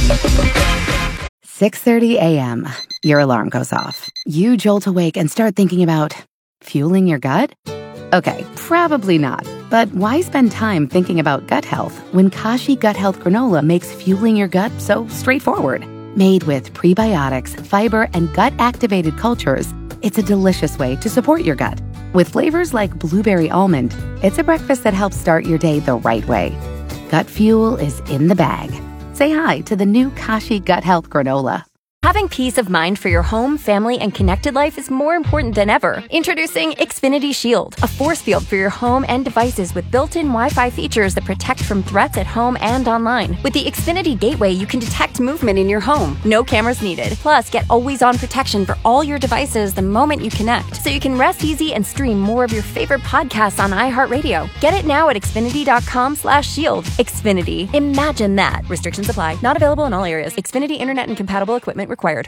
6:30 a.m. Your alarm goes off. You jolt awake and start thinking about fueling your gut? Okay, probably not. But why spend time thinking about gut health when Kashi Gut Health Granola makes fueling your gut so straightforward? Made with prebiotics, fiber, and gut-activated cultures, it's a delicious way to support your gut. With flavors like blueberry almond, it's a breakfast that helps start your day the right way. Gut fuel is in the bag. Say hi to the new Kashi Gut Health Granola. Having peace of mind for your home, family, and connected life is more important than ever. Introducing Xfinity Shield, a force field for your home and devices with built-in Wi-Fi features that protect from threats at home and online. With the Xfinity Gateway, you can detect movement in your home. No cameras needed. Plus, get always-on protection for all your devices the moment you connect, so you can rest easy and stream more of your favorite podcasts on iHeartRadio. Get it now at Xfinity.com/shield. Xfinity. Imagine that. Restrictions apply. Not available in all areas. Xfinity Internet and compatible equipment required.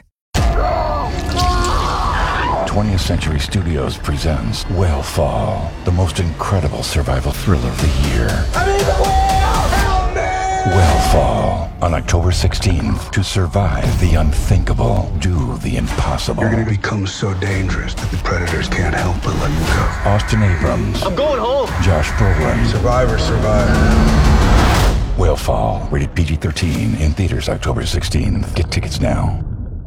20th Century Studios presents Whale the most incredible survival thriller of the year. I need the whale! Help me! Whale on October 16th. To survive the unthinkable, do the impossible. You're gonna become so dangerous that the predators can't help but let you go. Austin Abrams. I'm going home. Josh Brolin. Survivor, survive. Whale, rated PG-13, in theaters October 16th. Get tickets now.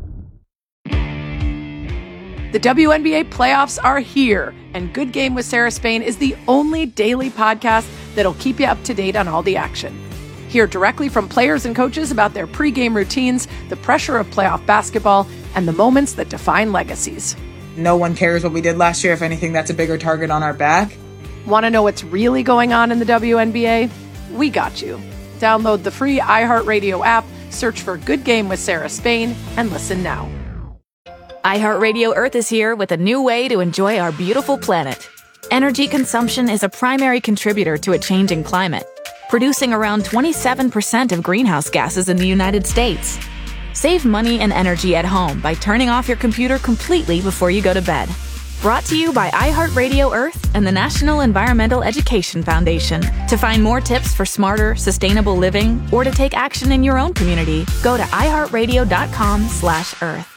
The WNBA playoffs are here, and Good Game with Sarah Spain is the only daily podcast that'll keep you up to date on all the action. Hear directly from players and coaches about their pregame routines, the pressure of playoff basketball, and the moments that define legacies. No one cares what we did last year. If anything, that's a bigger target on our back. Want to know what's really going on in the WNBA? We got you. Download the free iHeartRadio app, search for Good Game with Sarah Spain, and listen now. iHeartRadio Earth is here with a new way to enjoy our beautiful planet. Energy consumption is a primary contributor to a changing climate, producing around 27% of greenhouse gases in the United States. Save money and energy at home by turning off your computer completely before you go to bed. Brought to you by iHeartRadio Earth and the National Environmental Education Foundation. To find more tips for smarter, sustainable living, or to take action in your own community, go to iHeartRadio.com/Earth.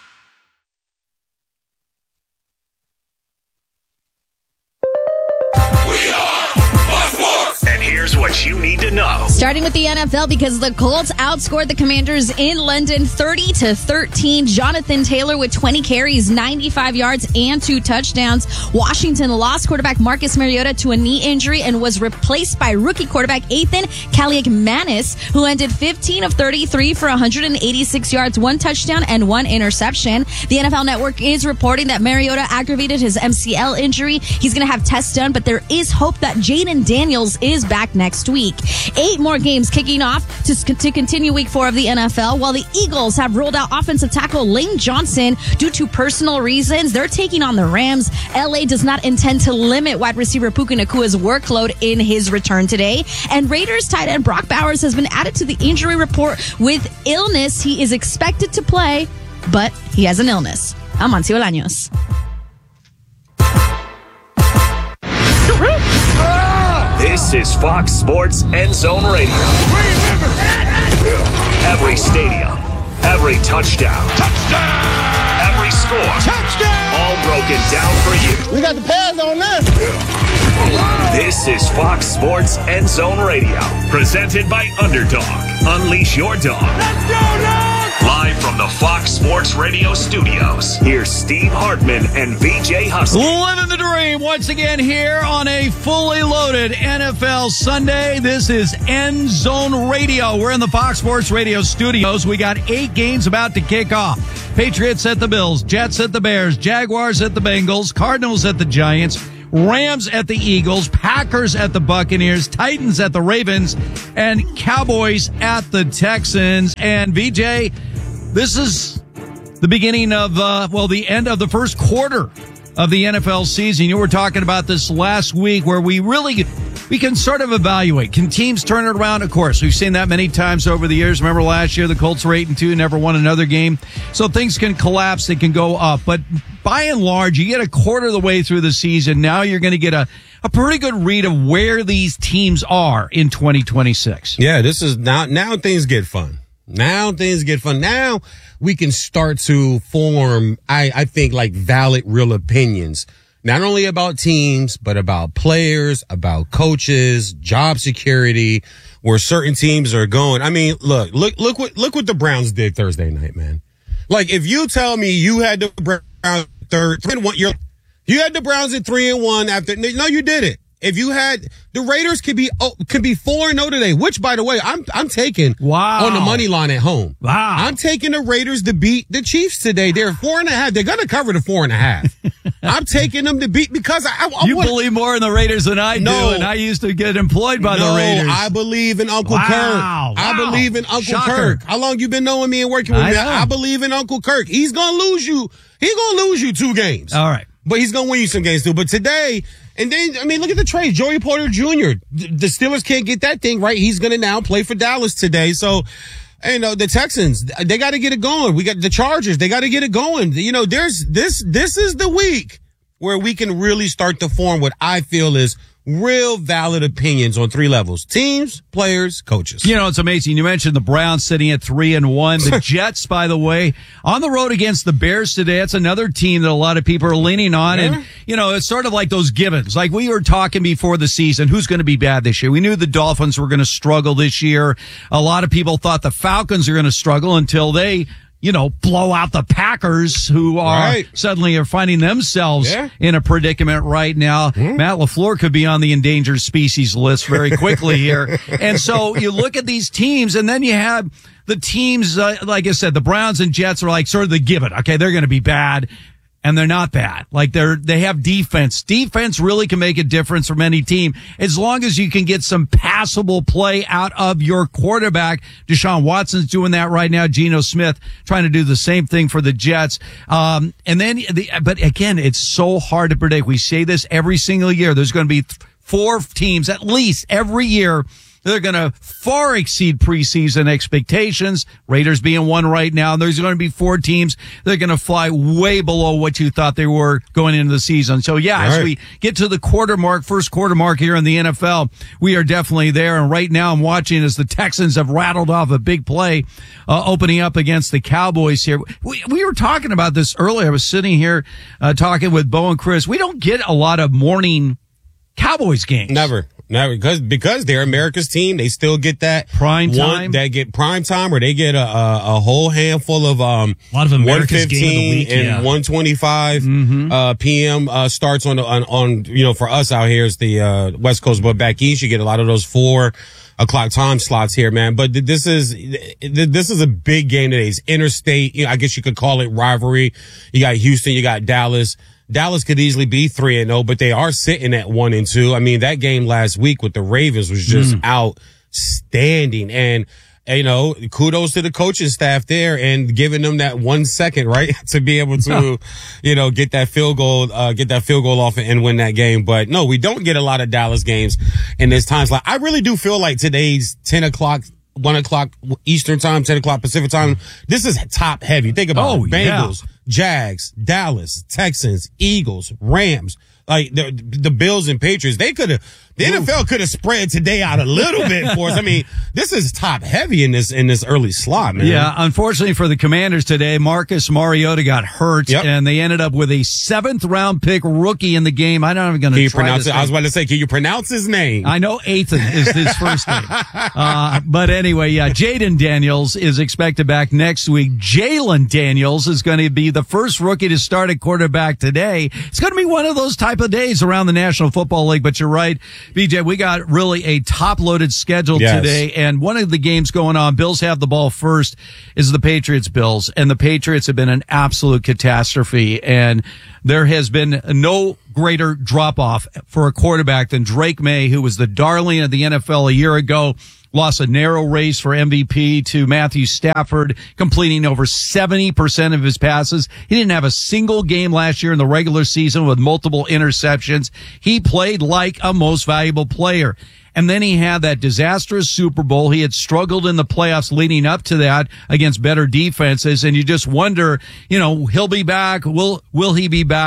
And here's what you need to know. Starting with the NFL, because the Colts outscored the Commanders in London 30-13. Jonathan Taylor with 20 carries, 95 yards, and 2 touchdowns. Washington lost quarterback Marcus Mariota to a knee injury and was replaced by rookie quarterback Ethan Kaliakmanis, who ended 15 of 33 for 186 yards, 1 touchdown, and 1 interception. The NFL Network is reporting that Mariota aggravated his MCL injury. He's going to have tests done, but there is hope that Jaden Daniels is back next week. 8 more games kicking off to continue week 4 of the NFL, while the Eagles have ruled out offensive tackle Lane Johnson due to personal reasons. They're taking on the Rams. LA does not intend to limit wide receiver Puka Nakua's workload in his return today. And Raiders tight end Brock Bowers has been added to the injury report with illness. He is expected to play, but he has an illness. I'm Amancio Bolaños. This is Fox Sports End Zone Radio. Every stadium, every touchdown, every score, all broken down for you. We got the pads on this. This is Fox Sports End Zone Radio, presented by Underdog. Unleash your dog. Let's go, dog! Live from the Fox Sports Radio studios, here's Steve Hartman and VJ Husky. Living the dream once again here on a fully loaded NFL Sunday. This is End Zone Radio. We're in the Fox Sports Radio studios. We got 8 games about to kick off. Patriots at the Bills, Jets at the Bears, Jaguars at the Bengals, Cardinals at the Giants, Rams at the Eagles, Packers at the Buccaneers, Titans at the Ravens, and Cowboys at the Texans. And VJ, this is the beginning of, the end of the first quarter of the NFL season. You were talking about this last week where we can sort of evaluate. Can teams turn it around? Of course, we've seen that many times over the years. Remember last year, the Colts were 8-2, never won another game. So things can collapse, they can go up. But by and large, you get a quarter of the way through the season. Now you're going to get a pretty good read of where these teams are in 2026. Yeah, this is now things get fun. Now things get fun. Now we can start to form, I think, like valid, real opinions. Not only about teams, but about players, about coaches, job security, where certain teams are going. I mean, look what the Browns did Thursday night, man. Like, if you tell me you had the Browns 3-1, you had the Browns at 3-1 after, no, you didn't. If you had, the Raiders could be 4-0 today, which, by the way, I'm taking on the money line at home. Wow. I'm taking the Raiders to beat the Chiefs today. They're 4.5. They're going to cover the 4.5. I'm taking them to beat because you believe more in the Raiders than I do, and I used to get employed by the Raiders. I believe in Uncle Kirk. I believe in Uncle Kirk. How long you been knowing me and working with me? I believe in Uncle Kirk. He's going to lose you. He's going to lose you 2 games. All right. But he's going to win you some games too. But today, and then, I mean, look at the trades. Joey Porter Jr. The Steelers can't get that thing right. He's going to now play for Dallas today. So, you know, the Texans, they got to get it going. We got the Chargers. They got to get it going. You know, this is the week where we can really start to form what I feel is real valid opinions on 3 levels: teams, players, coaches. You know, it's amazing. You mentioned the Browns sitting at 3-1. The Jets, by the way, on the road against the Bears today. That's another team that a lot of people are leaning on. Yeah. And, you know, it's sort of like those givens. Like we were talking before the season, who's going to be bad this year? We knew the Dolphins were going to struggle this year. A lot of people thought the Falcons are going to struggle until they, you know, blow out the Packers, who are suddenly are finding themselves in a predicament right now. Matt LaFleur could be on the endangered species list very quickly here. And so you look at these teams, and then you have the teams, like I said, the Browns and Jets are like sort of the given. Okay, they're going to be bad. And they're not bad. Like they have defense. Defense really can make a difference from any team as long as you can get some passable play out of your quarterback. Deshaun Watson's doing that right now. Geno Smith trying to do the same thing for the Jets. But again, it's so hard to predict. We say this every single year. There's going to be 4 teams at least every year. They're going to far exceed preseason expectations. Raiders being one right now. There's going to be 4 teams that are going to fly way below what you thought they were going into the season. So, as we get to the first quarter mark here in the NFL, we are definitely there. And right now I'm watching as the Texans have rattled off a big play, opening up against the Cowboys here. We were talking about this earlier. I was sitting here talking with Bo and Chris. We don't get a lot of morning Cowboys games. Never, because they're America's team. They still get that prime time. They get prime time, or they get a whole handful of a lot of America's game of the week, and 1:25 p.m. Starts on you know, for us out here is the West Coast, but back east you get a lot of those 4 o'clock time slots here, man. But this is a big game today. It's interstate. You know, I guess you could call it rivalry. You got Houston, you got Dallas. Dallas could easily be 3-0, but they are sitting at 1-2. I mean, that game last week with the Ravens was just outstanding. And, you know, kudos to the coaching staff there and giving them that 1 second, right, to be able to, you know, get that field goal off and win that game. But no, we don't get a lot of Dallas games in this time slot. I really do feel like today's 10 o'clock, 1 o'clock Eastern time, 10 o'clock Pacific time. This is top heavy. Think about it. Bengals, Jags, Dallas, Texans, Eagles, Rams, like the Bills and Patriots. The NFL could have spread today out a little bit for us. I mean, this is top heavy in this early slot, man. Yeah, unfortunately for the Commanders today, Marcus Mariota got hurt, and they ended up with a 7th round pick rookie in the game. I'm not even going to pronounce it. I was about to say, can you pronounce his name? I know Ethan is his first name. But anyway, Jaden Daniels is expected back next week. Jalen Daniels is going to be the first rookie to start at quarterback today. It's going to be one of those type of days around the National Football League, but you're right. BJ, we got really a top-loaded schedule today, and one of the games going on, Bills have the ball first, is the Patriots-Bills, and the Patriots have been an absolute catastrophe, and there has been no greater drop-off for a quarterback than Drake May, who was the darling of the NFL a year ago. Lost a narrow race for MVP to Matthew Stafford, completing over 70% of his passes. He didn't have a single game last year in the regular season with multiple interceptions. He played like a most valuable player. And then he had that disastrous Super Bowl. He had struggled in the playoffs leading up to that against better defenses. And you just wonder, you know, he'll be back. Will he be back?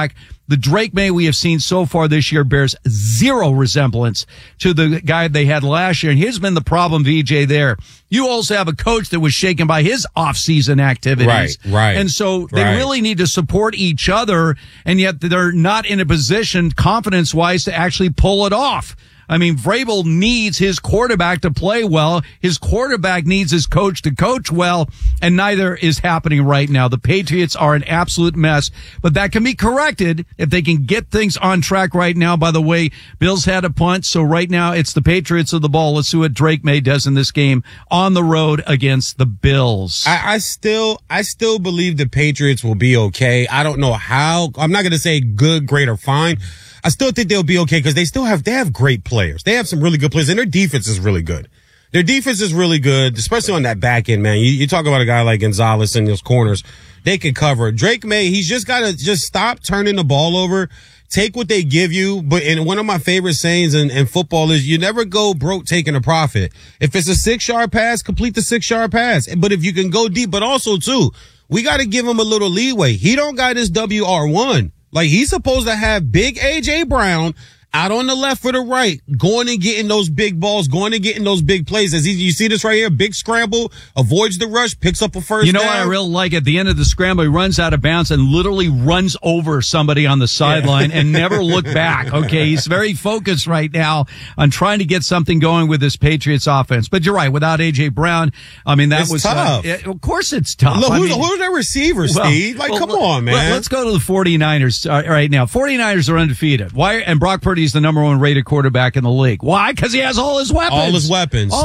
The Drake May we have seen so far this year bears zero resemblance to the guy they had last year. And here's been the problem, VJ, there. You also have a coach that was shaken by his off-season activities. Right. And so they really need to support each other, and yet they're not in a position, confidence-wise, to actually pull it off. I mean, Vrabel needs his quarterback to play well. His quarterback needs his coach to coach well, and neither is happening right now. The Patriots are an absolute mess, but that can be corrected if they can get things on track right now. By the way, Bills had a punt, so right now it's the Patriots of the ball. Let's see what Drake May does in this game on the road against the Bills. I still believe the Patriots will be okay. I don't know how. I'm not going to say good, great, or fine. I still think they'll be okay because they have great players. They have some really good players, and their defense is really good. Their defense is really good, especially on that back end, man. You talk about a guy like Gonzalez in those corners. They can cover. Drake May, he's just got to just stop turning the ball over. Take what they give you. And one of my favorite sayings in football is you never go broke taking a profit. If it's a 6-yard pass, complete the 6-yard pass. But if you can go deep, but also too, we got to give him a little leeway. He don't got his WR1. Like, he's supposed to have big A.J. Brown out on the left or the right, going and getting those big balls, going and getting those big plays. You see this right here? Big scramble, avoids the rush, picks up a first down. You know what I really like? At the end of the scramble, he runs out of bounds and literally runs over somebody on the sideline and never look back. Okay, he's very focused right now on trying to get something going with this Patriots offense. But you're right, without A.J. Brown, I mean, that was tough. Of course it's tough. Look, who's their receiver, Steve? Come on, man. Let's go to the 49ers right now. 49ers are undefeated. Why? And Brock Purdy's the number one rated quarterback in the league. Why? Because he has all his weapons. All his weapons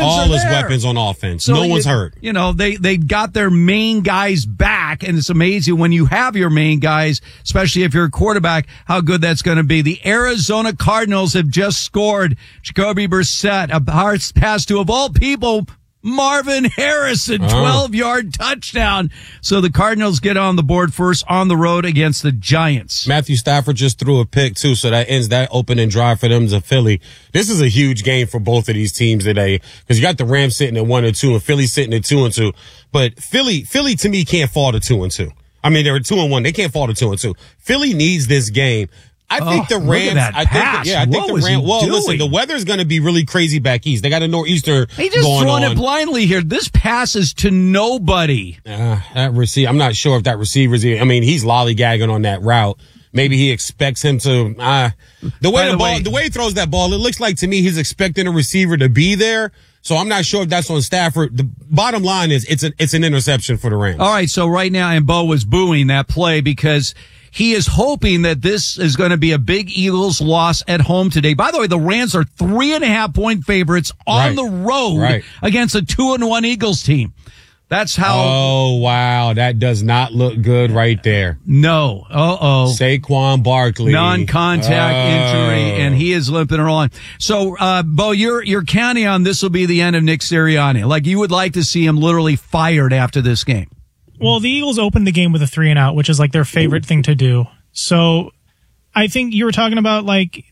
on offense. So no one's hurt. You know, they got their main guys back, and it's amazing when you have your main guys, especially if you're a quarterback, how good that's going to be. The Arizona Cardinals have just scored. Jacoby Brissett, a hard pass to, of all people, Marvin Harrison, 12-yard touchdown. So the Cardinals get on the board first on the road against the Giants. Matthew Stafford just threw a pick, too, so that ends that opening drive for them to Philly. This is a huge game for both of these teams today because you got the Rams sitting at 1-2 and Philly sitting at 2-2. But Philly to me can't fall to 2-2. I mean, they're 2-1. They can't fall to 2-2. Philly needs this game. I think the Rams. I think the Rams. Well, listen, the weather's going to be really crazy back east. They got a nor'easter going on. They just throwing it blindly here. This pass is to nobody. That receiver. I'm not sure if that receiver's. I mean, he's lollygagging on that route. Maybe he expects him to. The way he throws that ball, it looks like to me he's expecting a receiver to be there. So I'm not sure if that's on Stafford. The bottom line is it's an interception for the Rams. All right. So right now, and Bo was booing that play because he is hoping that this is going to be a big Eagles loss at home today. By the way, the Rams are 3.5-point favorites on the road against a 2-1 Eagles team. That's how. Oh, wow. That does not look good right there. No. Saquon Barkley. Non-contact injury, and he is limping along. So, Bo, you're counting on this will be the end of Nick Sirianni. Like, you would like to see him literally fired after this game. Well, the Eagles opened the game with a 3-and-out, which is like their favorite thing to do. So I think you were talking about the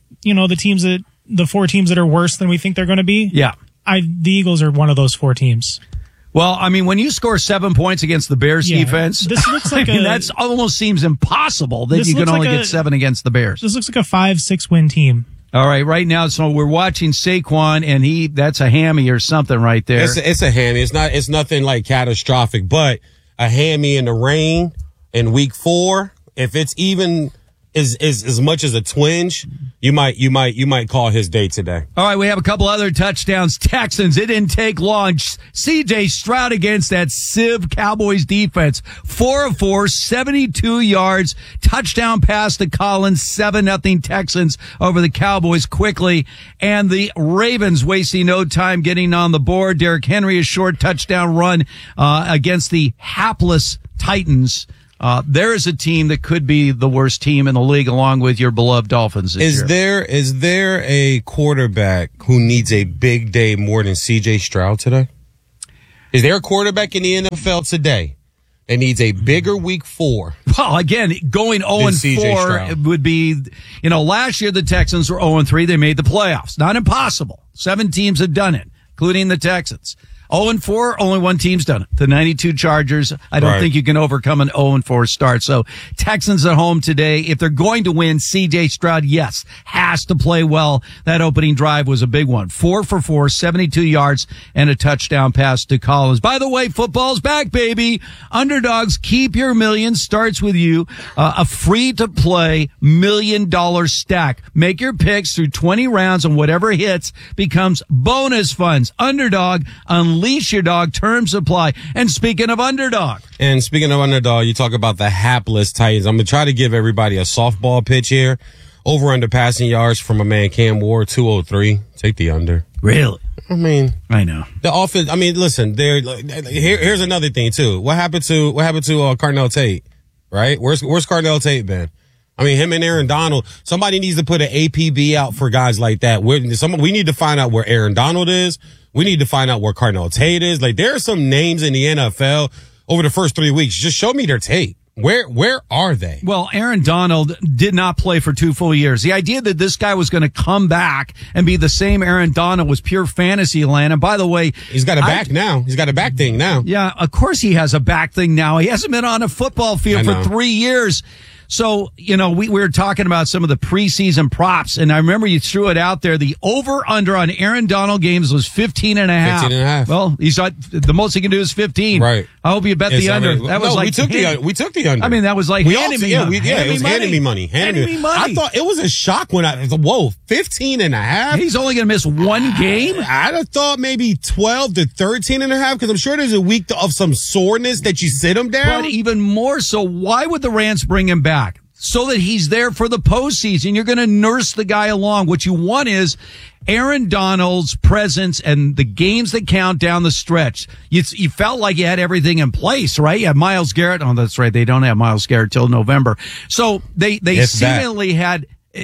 4 teams that are worse than we think they're going to be. Yeah. The Eagles are one of those 4 teams. Well, I mean, when you score 7 points against the Bears defense, this looks like that almost seems impossible that you can only get 7 against the Bears. This looks like a 5-6 win team. All right now, so we're watching Saquon, and that's a hammy or something right there. It's a hammy. It's nothing like catastrophic, but a hammy in the rain in week 4, if it's even as much as a twinge, you might call his day today. All right, we have a couple other touchdowns. Texans, it didn't take long. C.J. Stroud against that Civ Cowboys defense. 4 of 4, 72 yards, touchdown pass to Collins, 7-0 Texans over the Cowboys quickly. And the Ravens wasting no time getting on the board. Derrick Henry, a short touchdown run against the hapless Titans. There is a team that could be the worst team in the league along with your beloved Dolphins this year. Is there a quarterback who needs a big day more than C.J. Stroud today? Is there a quarterback in the NFL today that needs a bigger week 4? Well, again, going 0-4 would be, last year the Texans were 0-3. They made the playoffs. Not impossible. 7 teams have done it, including the Texans. 0-4, only one team's done it. The 92 Chargers. I don't think you can overcome an 0-4 start. So Texans at home today. If they're going to win, C.J. Stroud, yes, has to play well. That opening drive was a big one. 4 for 4, 72 yards, and a touchdown pass to Collins. By the way, football's back, baby. Underdogs, keep your million starts with you. A free-to-play $1 million stack. Make your picks through 20 rounds, and whatever hits becomes bonus funds. Underdog, unleash your dog. Terms apply. And speaking of underdog, you talk about the hapless Titans. I'm going to try to give everybody a softball pitch here. Over under passing yards from a man, Cam Ward, 203. Take the under. Really? I mean, I know the offense. I mean, listen. Here's another thing too. What happened to Carnell Tate? Right? Where's Carnell Tate been? I mean, him and Aaron Donald. Somebody needs to put an APB out for guys like that. We need to find out where Aaron Donald is. We need to find out where Carnell Tate is. Like, there are some names in the NFL over the first 3 weeks. Just show me their tape. Where are they? Well, Aaron Donald did not play for 2 full years. The idea that this guy was going to come back and be the same Aaron Donald was pure fantasy land. And by the way, he's got a back now. He's got a back thing now. Yeah, of course he has a back thing now. He hasn't been on a football field for 3 years. So, we were talking about some of the preseason props, and I remember you threw it out there. The over-under on Aaron Donald games was 15.5. Well, he's not, the most he can do is 15. Right. I hope you bet the under. We took the under. I mean, that was like handing me money. It was handing me money. Handing me money. I thought it was a shock when 15.5? He's only going to miss one game? I'd have thought maybe 12 to 13.5, because I'm sure there's a week of some soreness that you sit him down. But even more so, why would the Rams bring him back? So that he's there for the postseason. You're going to nurse the guy along. What you want is Aaron Donald's presence and the games that count down the stretch. You felt like you had everything in place, right? You had Myles Garrett. Oh, that's right. They don't have Myles Garrett till November. So they seemingly had...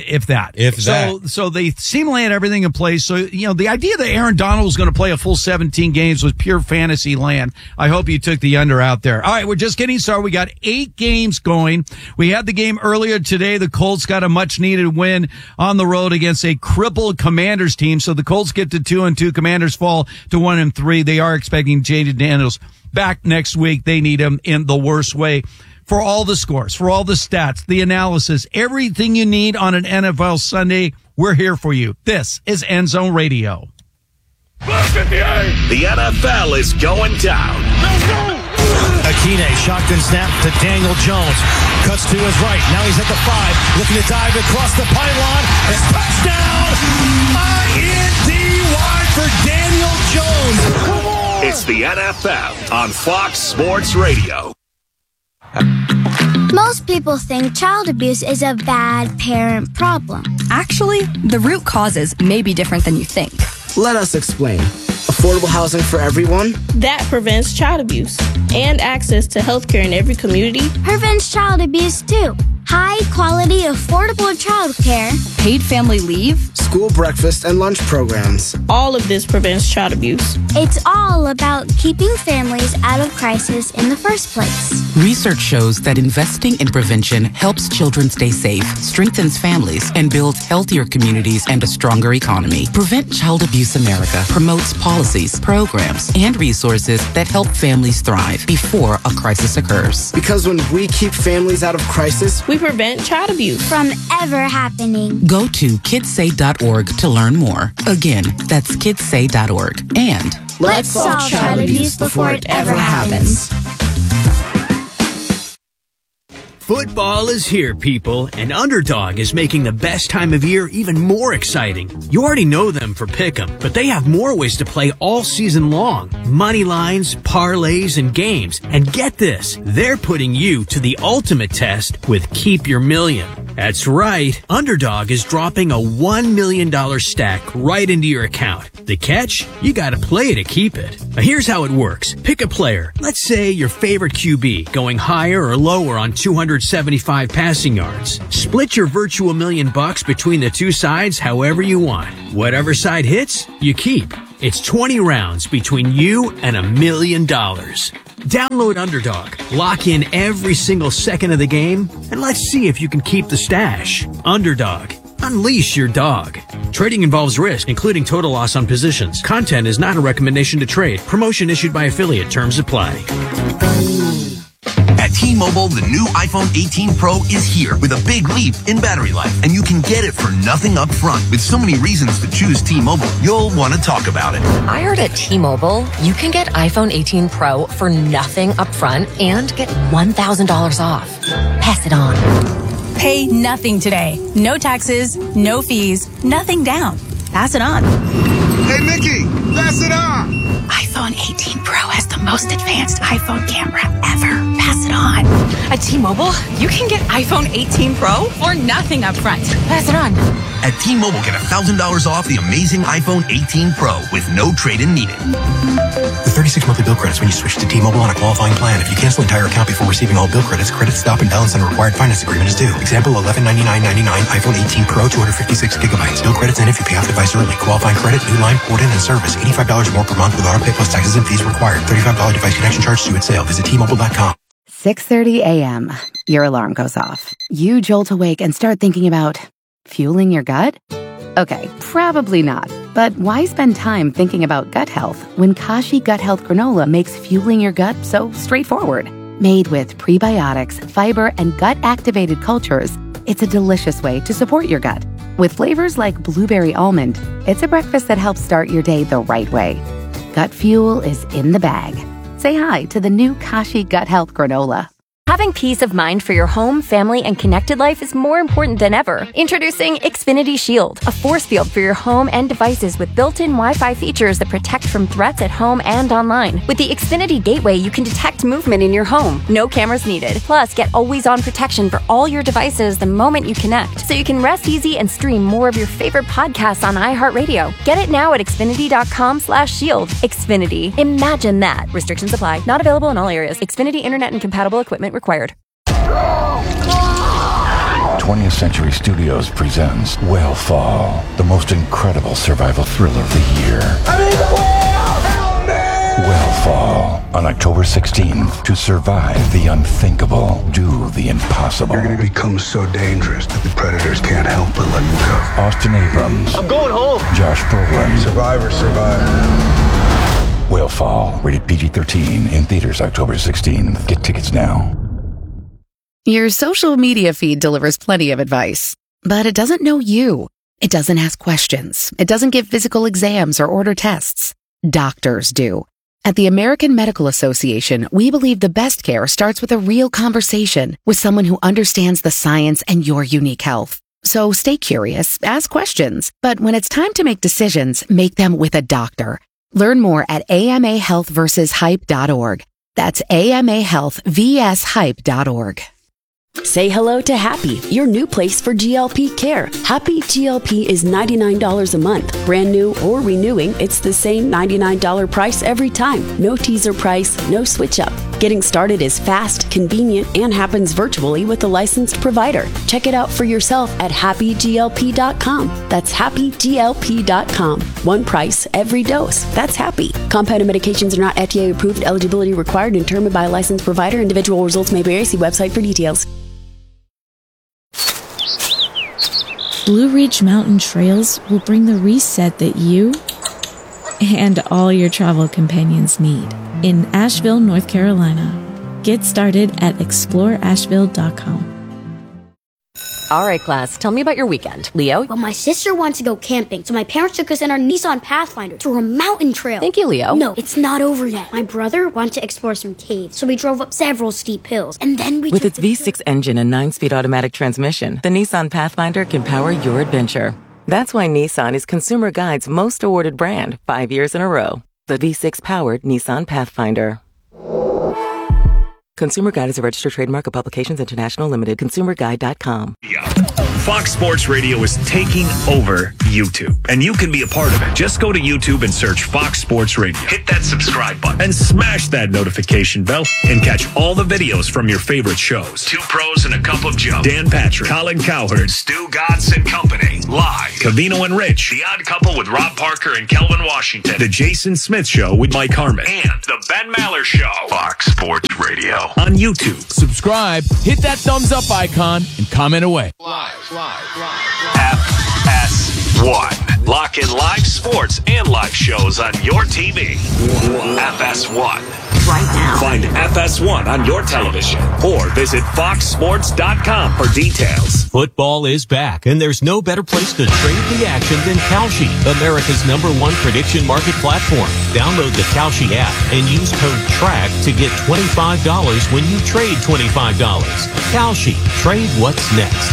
So they seemingly had everything in place. So, the idea that Aaron Donald was going to play a full 17 games was pure fantasy land. I hope you took the under out there. All right, we're just getting started. We got 8 games going. We had the game earlier today. The Colts got a much needed win on the road against a crippled Commanders team. So the Colts get to 2-2. Commanders fall to 1-3. They are expecting Jaden Daniels back next week. They need him in the worst way. For all the scores, for all the stats, the analysis, everything you need on an NFL Sunday, we're here for you. This is End Zone Radio. The NFL is going down. Akine, shotgun snap to Daniel Jones. Cuts to his right. Now he's at the 5. Looking to dive across the pylon. It's touchdown! INDY for Daniel Jones. It's the NFL on Fox Sports Radio. Most people think child abuse is a bad parent problem. Actually, the root causes may be different than you think. Let us explain. Affordable housing for everyone? That prevents child abuse. And access to healthcare in every community. Prevents child abuse too. High quality, affordable childcare. Paid family leave. School breakfast and lunch programs. All of this prevents child abuse. It's all about keeping families out of crisis in the first place. Research shows that investing in prevention helps children stay safe, strengthens families, and builds healthier communities and a stronger economy. Prevent Child Abuse America promotes policies, programs, and resources that help families thrive before a crisis occurs. Because when we keep families out of crisis, we prevent child abuse from ever happening. Go to kidssay.org to learn more. Again, that's kidssay.org. And let's solve child abuse before it ever happens. Football is here, people, and Underdog is making the best time of year even more exciting. You already know them for Pick'em, but they have more ways to play all season long. Money lines, parlays, and games. And get this, they're putting you to the ultimate test with Keep Your Million. That's right, Underdog is dropping a $1 million stack right into your account. The catch? You gotta play to keep it. Now here's how it works. Pick a player. Let's say your favorite QB, going higher or lower on 275 passing yards. Split your virtual $1 million between the two sides however you want. Whatever side hits, you keep. It's 20 rounds between you and $1 million. Download Underdog, lock in every single second of the game, and let's see if you can keep the stash. Underdog. Unleash your dog. Trading involves risk, including total loss on positions. Content is not a recommendation to trade. Promotion issued by affiliate. Terms apply. At T-Mobile, the new iPhone 18 Pro is here with a big leap in battery life, and you can get it for nothing up front. With so many reasons to choose T-Mobile, you'll want to talk about it. I heard at T-Mobile, you can get iPhone 18 Pro for nothing up front and get $1,000 off. Pass it on. Pay nothing today. No taxes, no fees, nothing down. Pass it on. Hey, Mickey, pass it on. iPhone 18 Pro has the most advanced iPhone camera ever. Pass it on. At T-Mobile, you can get iPhone 18 Pro for nothing up front. Pass it on. At T-Mobile, get $1,000 off the amazing iPhone 18 Pro with no trade-in needed. With 36 monthly bill credits when you switch to T-Mobile on a qualifying plan. If you cancel an entire account before receiving all bill credits, credit stop and balance on a required finance agreement is due. Example, $1199.99 iPhone 18 Pro, 256 gigabytes. Bill credits end if you pay off device early. Qualifying credit, new line, port in, and service. $85 more per month with autopay plus taxes and fees required. $35 device connection charge due at sale. Visit T-Mobile.com. 6:30 a.m. Your alarm goes off. You jolt awake and start thinking about fueling your gut? Okay, probably not. But why spend time thinking about gut health when Kashi Gut Health Granola makes fueling your gut so straightforward? Made with prebiotics, fiber, and gut-activated cultures, it's a delicious way to support your gut. With flavors like blueberry almond, it's a breakfast that helps start your day the right way. Gut fuel is in the bag. Say hi to the new Kashi Gut Health Granola. Having peace of mind for your home, family, and connected life is more important than ever. Introducing Xfinity Shield, a force field for your home and devices with built-in Wi-Fi features that protect from threats at home and online. With the Xfinity Gateway, you can detect movement in your home. No cameras needed. Plus, get always-on protection for all your devices the moment you connect, so you can rest easy and stream more of your favorite podcasts on iHeartRadio. Get it now at Xfinity.com/shield. Xfinity. Imagine that. Restrictions apply. Not available in all areas. Xfinity Internet and compatible equipment required. 20th Century Studios presents Whale the most incredible survival thriller of the year. Whale on October 16th. To survive the unthinkable, do the impossible. You're going to become so dangerous that the predators can't help but let you go. Austin Abrams. I'm going home. Josh Brolin. Survivor. Whale, rated PG-13, in theaters October 16th. Get tickets now. Your social media feed delivers plenty of advice, but it doesn't know you. It doesn't ask questions. It doesn't give physical exams or order tests. Doctors do. At the American Medical Association, we believe the best care starts with a real conversation with someone who understands the science and your unique health. So stay curious, ask questions, but when it's time to make decisions, make them with a doctor. Learn more at amahealthversushype.org. That's amahealthvshype.org. Say hello to Happy, your new place for GLP care. Happy GLP is $99 a month. Brand new or renewing, it's the same $99 price every time. No teaser price, no switch up. Getting started is fast, convenient, and happens virtually with a licensed provider. Check it out for yourself at happyglp.com. That's happyglp.com. One price, every dose. That's Happy. Compounded medications are not FDA approved. Eligibility required and determined by a licensed provider. Individual results may vary. See website for details. Blue Ridge Mountain Trails will bring the reset that you and all your travel companions need in Asheville, North Carolina. Get started at exploreasheville.com. All right, class, tell me about your weekend. Leo? Well, my sister wants to go camping, so my parents took us in our Nissan Pathfinder to a mountain trail. Thank you, Leo. No, it's not over yet. My brother wanted to explore some caves, so we drove up several steep hills, and then we With its V6 engine and 9-speed automatic transmission, the Nissan Pathfinder can power your adventure. That's why Nissan is Consumer Guide's most awarded brand 5 years in a row. The V6-powered Nissan Pathfinder. Consumer Guide is a registered trademark of Publications International Limited. ConsumerGuide.com. Fox Sports Radio is taking over YouTube, and you can be a part of it. Just go to YouTube and search Fox Sports Radio. Hit that subscribe button and smash that notification bell and catch all the videos from your favorite shows. Two Pros and a Cup of Joe. Dan Patrick, Colin Cowherd, Stu Godson Company. Live. Cavino and Rich. The Odd Couple with Rob Parker and Kelvin Washington. The Jason Smith Show with Mike Harmon. And The Ben Maller Show. Fox Sports Radio. On YouTube. Subscribe, hit that thumbs up icon, and comment away. App FS1. Lock in live sports and live shows on your TV. FS1. Right now. Find FS1 on your television or visit foxsports.com for details. Football is back, and there's no better place to trade the action than Kalshi, America's #1 prediction market platform. Download the Kalshi app and use code TRACK to get $25 when you trade $25. Kalshi, trade what's next.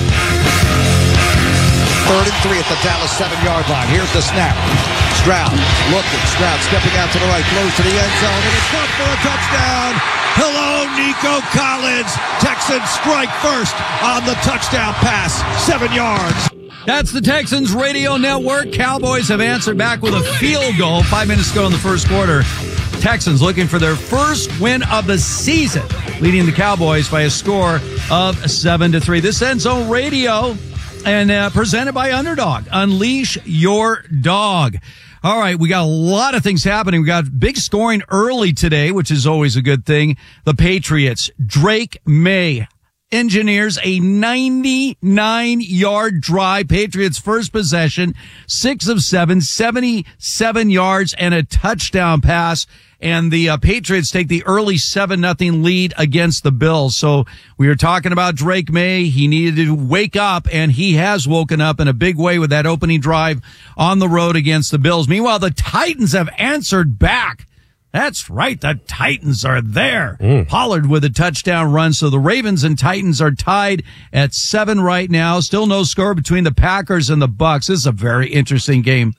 3rd and 3 at the Dallas 7-yard line. Here's the snap. Stroud looking. Stroud stepping out to the right. Throws to the end zone. And it's caught for a touchdown. Hello, Nico Collins. Texans strike first on the touchdown pass. 7 yards. That's the Texans Radio Network. Cowboys have answered back with a field goal 5 minutes to go in the first quarter. Texans looking for their first win of the season, leading the Cowboys by a score of 7-3. This End Zone Radio and presented by Underdog. Unleash your dog. All right, we got a lot of things happening. We got big scoring early today, which is always a good thing. The Patriots, Drake May, engineers a 99-yard drive. Patriots' first possession, 6 of 7, 77 yards, and a touchdown pass. And the Patriots take the early 7-0 lead against the Bills. So we were talking about Drake May. He needed to wake up, and he has woken up in a big way with that opening drive on the road against the Bills. Meanwhile, the Titans have answered back. That's right. The Titans are there. Pollard with a touchdown run. So the Ravens and Titans are tied at 7 right now. Still no score between the Packers and the Bucs. This is a very interesting game.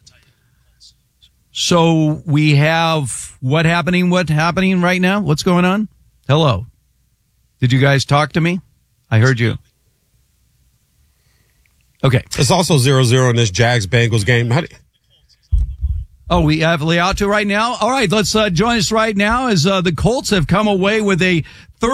So we have what happening right now? What's going on? Hello. Did you guys talk to me? I heard you. Okay. It's also 0-0 in this Jags-Bengals game. We have Leato right now. All right, let's join us right now as the Colts have come away with a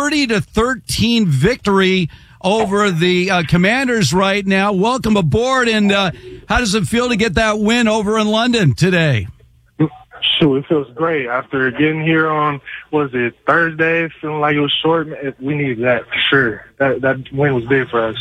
30-13 victory over the Commanders right now. Welcome aboard, and how does it feel to get that win over in London today? Sure, it feels great. After getting here on, Thursday, feeling like it was short, we needed that for sure. That win was big for us.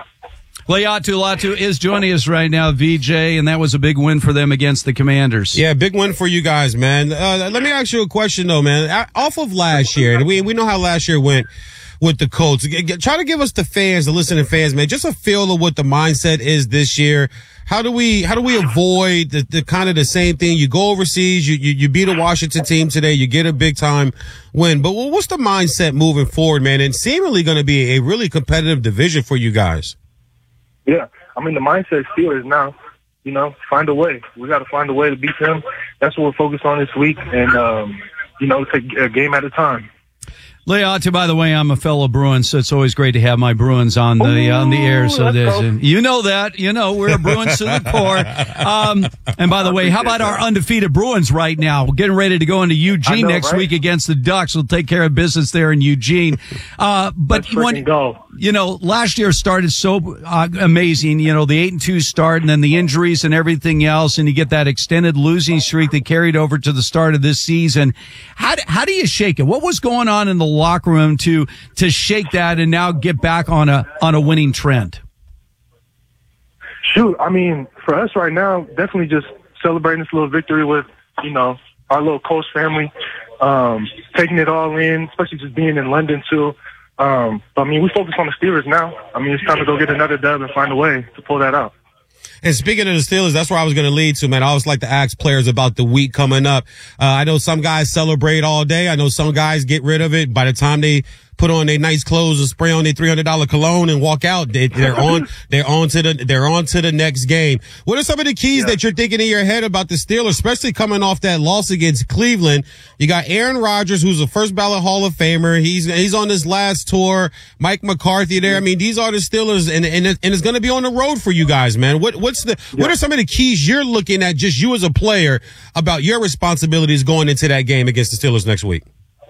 Latu is joining us right now, VJ, and that was a big win for them against the Commanders. Yeah, big win for you guys, man. Let me ask you a question, though, man. Off of last year, and we know how last year went with the Colts. Try to give us the fans, the listening fans, man, just a feel of what the mindset is this year. How do we avoid the kind of the same thing? You go overseas, you beat a Washington team today, you get a big time win. But what's the mindset moving forward, man? And seemingly going to be a really competitive division for you guys. Yeah, I mean, the mindset still is now, find a way. We got to find a way to beat them. That's what we're focused on this week, and, take a game at a time. Leato, by the way, I'm a fellow Bruin, so it's always great to have my Bruins on the air. So you know that, we're Bruins to the core. And by the way, how about our undefeated Bruins right now? We're getting ready to go into Eugene next week against the Ducks. We'll take care of business there in Eugene. But last year started so amazing. The 8-2 start, and then the injuries and everything else, and you get that extended losing streak that carried over to the start of this season. How do you shake it? What was going on in the locker room to shake that and now get back on a winning trend? Shoot, I mean, for us right now, definitely just celebrating this little victory with, our little Colts family, taking it all in, especially just being in London too. But I mean, we focus on the Steelers now. I mean, it's time to go get another dub and find a way to pull that out. And speaking of the Steelers, that's where I was going to lead to, man. I always like to ask players about the week coming up. I know some guys celebrate all day. I know some guys get rid of it by the time they put on their nice clothes and spray on their $300 cologne and walk out. They're on to the next game. What are some of the keys that you're thinking in your head about the Steelers, especially coming off that loss against Cleveland? You got Aaron Rodgers, who's a first ballot Hall of Famer. He's on his last tour. Mike McCarthy there. I mean, these are the Steelers, and it's going to be on the road for you guys, man. What are some of the keys you're looking at, just you as a player, about your responsibilities going into that game against the Steelers next week?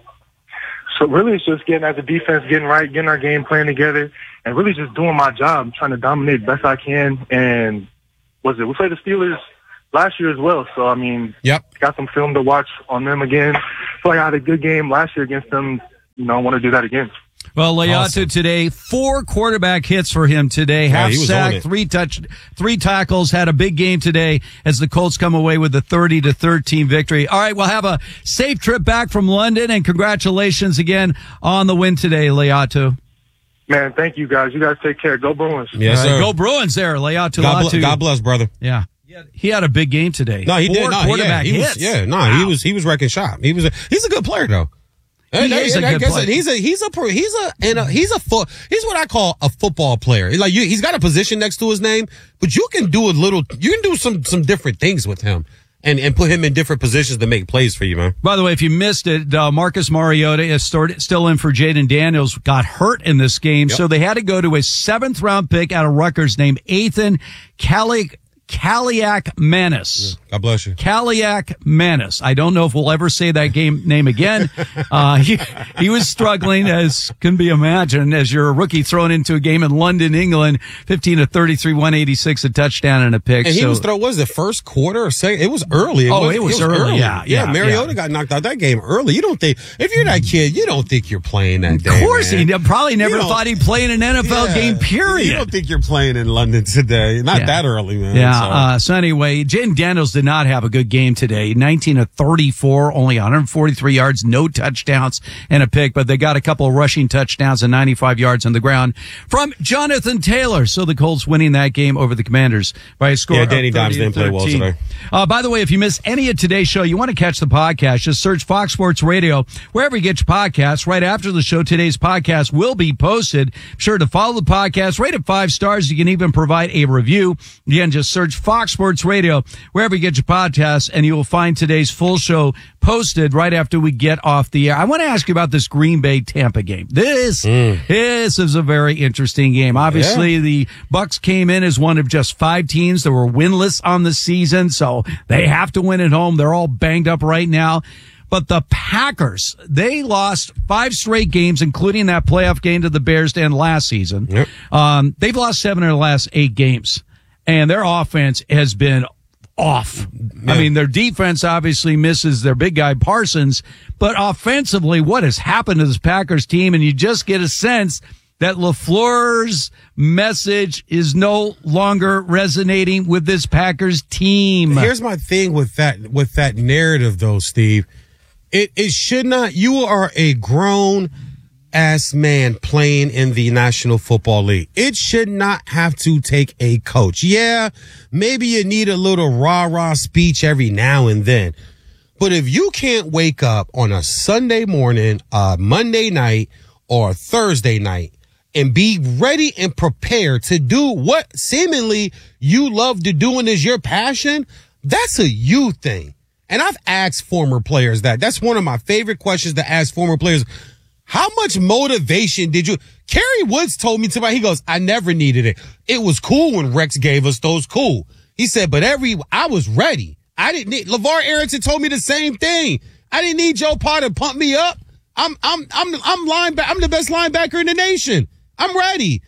So really it's just getting at the defense, getting right, getting our game plan together, and really just doing my job, trying to dominate best I can. And we played the Steelers last year as well. So, I mean, got some film to watch on them again. Feel like I had a good game last year against them. I want to do that again. Well, Leatu Awesome. today, 4 quarterback hits for him today. Yeah, Half he was on sack, it. 3 tackles, had a big game today as the Colts come away with a 30-13 victory. All right, we'll have a safe trip back from London, and congratulations again on the win today, Leatu. Man, thank you guys. You guys take care. Go Bruins. Yes, sir. Go Bruins there, Leatu. God bless, brother. Yeah. He had a big game today. No, he 4 did. No, quarterback hits. Wow. He was wrecking shop. He's a good player though. He's a good player. He's what I call a football player. Like he's got a position next to his name, but you can do some different things with him and put him in different positions to make plays for you, man. By the way, if you missed it, Marcus Mariota is still in for Jaden Daniels, got hurt in this game. Yep. So they had to go to a 7th round pick out of Rutgers named Ethan Kaliak Manis. God bless you. Kaliak Manis. I don't know if we'll ever say that game name again. He was struggling, as can be imagined, as you're a rookie thrown into a game in London, England, 15-33, 186, a touchdown and a pick. And he was was the first quarter or second? It was early. It was early. Yeah. Mariota got knocked out that game early. You don't think, if you're that kid, you don't think you're playing that day. Of course, man. he probably never thought he'd play in an NFL game, period. You don't think you're playing in London today. Not that early, man. Yeah. So anyway, Jaden Daniels did not have a good game today. 19-34, only 143 yards, no touchdowns and a pick, but they got a couple of rushing touchdowns and 95 yards on the ground from Jonathan Taylor. So the Colts winning that game over the Commanders by a score of 30-13. Danny Dimes didn't play well today. By the way, if you missed any of today's show, you want to catch the podcast, just search Fox Sports Radio wherever you get your podcasts. Right after the show, today's podcast will be posted. Be sure to follow the podcast, rate it 5 stars. You can even provide a review. Again, just search Fox Sports Radio wherever you get your podcasts, and you will find today's full show posted right after we get off the air. I want to ask you about this Green Bay Tampa game. This is a very interesting game. Obviously, the Bucs came in as one of just 5 teams that were winless on the season, so they have to win at home. They're all banged up right now. But the Packers, they lost 5 straight games, including that playoff game to the Bears to end last season. Yep. They've lost 7 of their last 8 games, and their offense has been off. I mean, their defense obviously misses their big guy Parsons, but offensively, what has happened to this Packers team? And you just get a sense that LaFleur's message is no longer resonating with this Packers team. Here's my thing with that narrative, though, Steve. It should not. You are a grown ass man playing in the National Football League. It should not have to take a coach. Yeah, maybe you need a little rah-rah speech every now and then. But if you can't wake up on a Sunday morning, Monday night, or Thursday night and be ready and prepared to do what seemingly you love to do and is your passion, that's a you thing. And I've asked former players that. That's one of my favorite questions to ask former players. How much motivation did you? Kerry Woods told me tonight, he goes, I never needed it. It was cool when Rex gave us those cool. He said, but I was ready. I didn't need, LeVar Arrington told me the same thing. I didn't need Joe Potter to pump me up. I'm the best linebacker in the nation. I'm ready.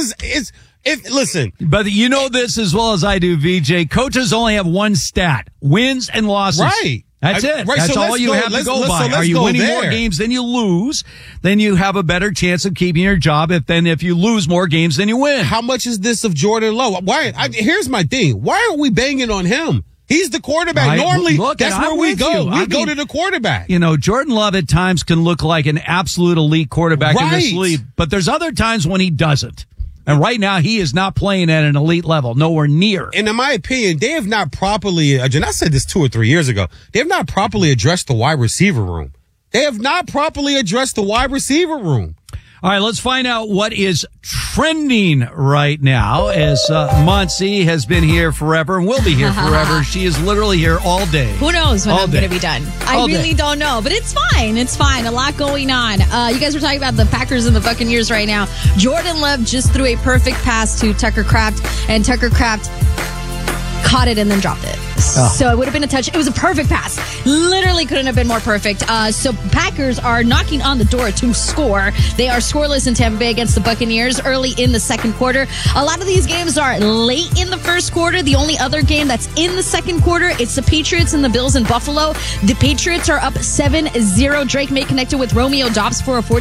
Listen. But you know this as well as I do, VJ. Coaches only have one stat: wins and losses. Right. That's it. Right, That's so all you have to go by. So Are you winning there. more games than you lose? Then you have a better chance of keeping your job. If you lose more games than you win. How much is this of Jordan Love? Here's my thing. Why aren't we banging on him? He's the quarterback. Normally, that's where we go. We go to the quarterback. You know, Jordan Love at times can look like an absolute elite quarterback in this league, but there's other times when he doesn't. And right now, he is not playing at an elite level, nowhere near. And in my opinion, they have not properly, and I said this 2 or 3 years ago, they have not properly addressed the wide receiver room. They have not properly addressed the wide receiver room. All right, let's find out what is trending right now, as Monse has been here forever and will be here forever. She is literally here all day. Who knows when I'm going to be done? I really don't know, but it's fine. It's fine. A lot going on. You guys were talking about the Packers and the Buccaneers right now. Jordan Love just threw a perfect pass to Tucker Kraft, and Tucker Kraft caught it and then dropped it. So it would have been a touch. It was a perfect pass. Literally couldn't have been more perfect. So Packers are knocking on the door to score. They are scoreless in Tampa Bay against the Buccaneers early in the second quarter. A lot of these games are late in the first quarter. The only other game that's in the second quarter, it's the Patriots and the Bills in Buffalo. The Patriots are up 7-0. Drake May connected with Romeo Doubs for a 40